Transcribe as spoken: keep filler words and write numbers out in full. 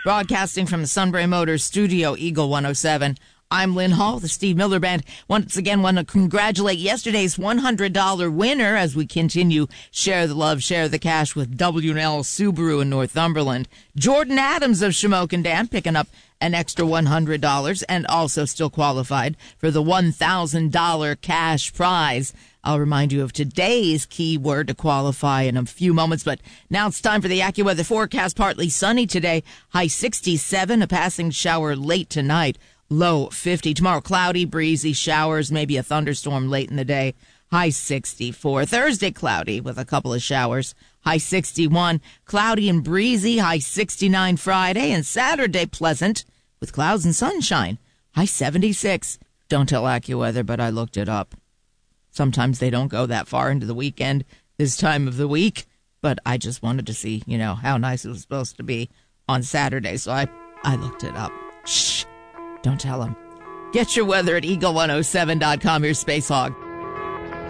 Broadcasting from the Sunbury Motors studio, Eagle one oh seven. I'm Lynn Hall, the Steve Miller Band. Once again, want to congratulate yesterday's one hundred dollars winner as we continue Share the Love, Share the Cash with W and L Subaru in Northumberland. Jordan Adams of Shamokin picking up an extra one hundred dollars and also still qualified for the one thousand dollars cash prize. I'll remind you of today's keyword to qualify in a few moments, but now it's time for the AccuWeather forecast. Partly sunny today, high sixty-seven, a passing shower late tonight. Low fifty. Tomorrow, cloudy, breezy, showers, maybe a thunderstorm late in the day. High sixty-four. Thursday, cloudy with a couple of showers. High sixty-one. Cloudy and breezy. High sixty-nine Friday. And Saturday, pleasant with clouds and sunshine. High seventy-six. Don't tell AccuWeather, but I looked it up. Sometimes they don't go that far into the weekend this time of the week. But I just wanted to see, you know, how nice it was supposed to be on Saturday. So I, I looked it up. Shh. Don't tell them. Get your weather at eagle one oh seven dot com. Here's Space Hog.